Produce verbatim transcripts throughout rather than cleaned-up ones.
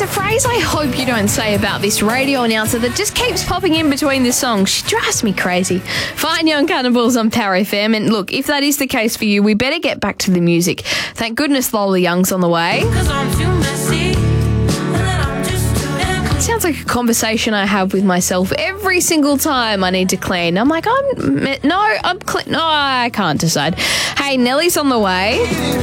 phrase I hope you don't say about this radio announcer that just keeps popping in between the songs. She drives me crazy. Fine Young Cannibals on Power F M. And look, if that is the case for you, we better get back to the music. Thank goodness Lola Young's on the way. It sounds like a conversation I have with myself every single time I need to clean. I'm like, I'm no, I'm clean. No, I can't decide. Hey, Nelly's on the way.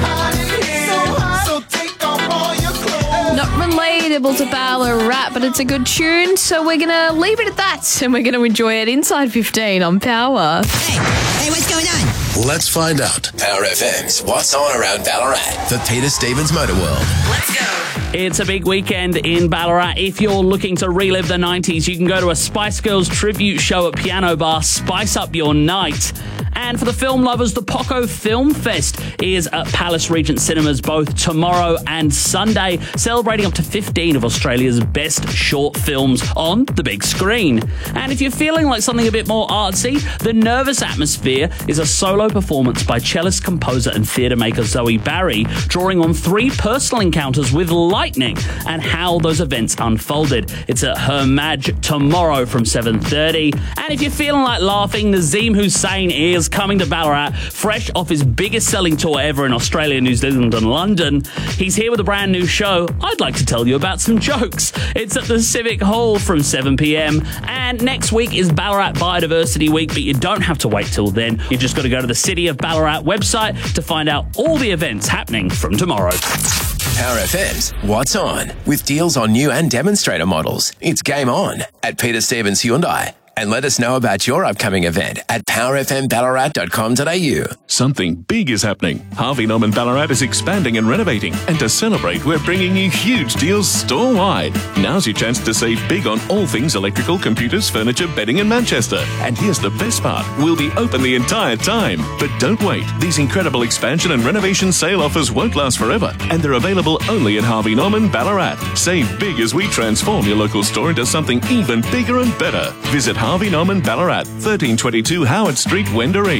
Not relatable to Ballarat, but it's a good tune, so we're going to leave it at that, and we're going to enjoy it inside fifteen on Power. Hey, hey, what's going on? Let's find out. Power F M's What's On Around Ballarat, the Peter Stevens Motor World. Let's go. It's a big weekend in Ballarat. If you're looking to relive the nineties, you can go to a Spice Girls tribute show at Piano Bar, spice up your night. And for the film lovers, the Poco Film Fest is at Palace Regent Cinemas both tomorrow and Sunday, celebrating up to fifteen of Australia's best short films on the big screen. And if you're feeling like something a bit more artsy, The Nervous Atmosphere is a solo performance by cellist, composer and theatre maker Zoe Barry, drawing on three personal encounters with lightning and how those events unfolded. It's at Her Madge tomorrow from seven thirty. And if you're feeling like laughing, Nazeem Hussain is coming to Ballarat, fresh off his biggest selling tour ever in Australia, New Zealand and London. He's here with a brand new show. I'd like to tell you about some jokes. It's at the Civic Hall from seven p.m. And next week is Ballarat Biodiversity Week, but you don't have to wait till then. You've just got to go to the City of Ballarat website to find out all the events happening from tomorrow. Power F M's What's On, with deals on new and demonstrator models. It's game on at Peter Stevens Hyundai. And let us know about your upcoming event at power f m ballarat dot com dot a u. Something big is happening. Harvey Norman Ballarat is expanding and renovating. And to celebrate, we're bringing you huge deals store-wide. Now's your chance to save big on all things electrical, computers, furniture, bedding in Manchester. And here's the best part. We'll be open the entire time. But don't wait. These incredible expansion and renovation sale offers won't last forever. And they're available only at Harvey Norman Ballarat. Save big as we transform your local store into something even bigger and better. Visit Harvey Norman Ballarat, thirteen twenty-two Howard Street, Wendouree.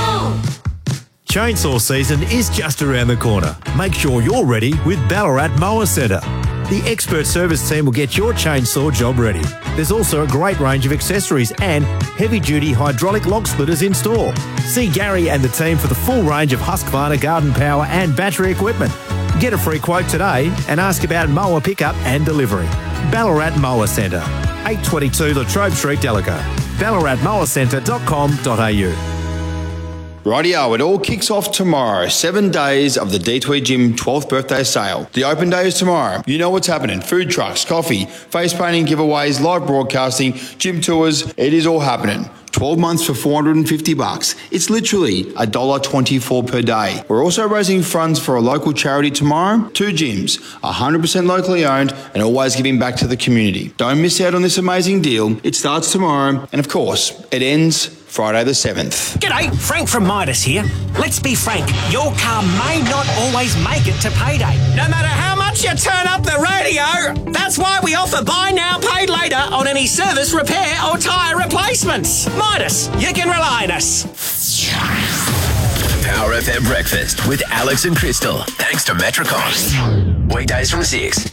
Chainsaw season is just around the corner. Make sure you're ready with Ballarat Mower Centre. The expert service team will get your chainsaw job ready. There's also a great range of accessories and heavy-duty hydraulic log splitters in store. See Gary and the team for the full range of Husqvarna garden power and battery equipment. Get a free quote today and ask about mower pickup and delivery. Ballarat Mower Centre, eight twenty-two Latrobe Street, Delago. ballarat mower centre dot com dot a u. Rightio, it all kicks off tomorrow. Seven days of the D Tweed Gym twelfth birthday sale. The open day is tomorrow. You know what's happening. Food trucks, coffee, face painting, giveaways, live broadcasting, gym tours. It is all happening. twelve months for four hundred fifty bucks. It's literally one dollar twenty-four per day. We're also raising funds for a local charity tomorrow. Two gyms, one hundred percent locally owned and always giving back to the community. Don't miss out on this amazing deal. It starts tomorrow and of course, it ends Friday the seventh. G'day, Frank from Midas here. Let's be frank, your car may not always make it to payday. No matter how much you turn up the radio, that's why we offer buy now, pay later on any service, repair or tyre replacements. Midas, you can rely on us. Power F M Breakfast with Alex and Crystal. Thanks to Metricon. Weekdays from six.